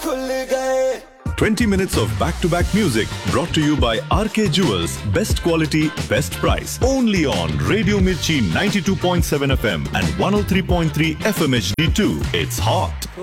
खुल गए 20 minutes of back-to-back music brought to you by RK Jewels. Best quality, best price. Only on Radio Mirchi 92.7 FM and 103.3 FM HD2. It's hot.